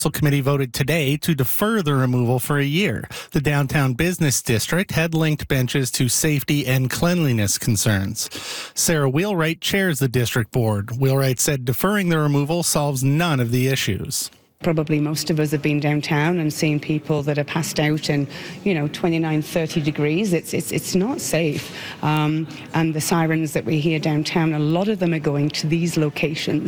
Committee voted today to defer the removal for a year. The downtown business district had linked benches to safety and cleanliness concerns. Sarah Wheelwright chairs the district board. Wheelwright said deferring the removal solves none of the issues. Probably most of us have been downtown and seen people that are passed out and, 29, 30 degrees. It's not safe. And the sirens that we hear downtown, a lot of them are going to these locations.